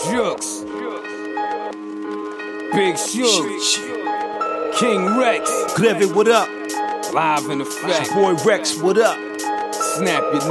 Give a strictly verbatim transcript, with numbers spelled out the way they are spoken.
Jux, Big Shug, King Rex, Grevy, what up? live in effect. Boy Rex, what up? Snap your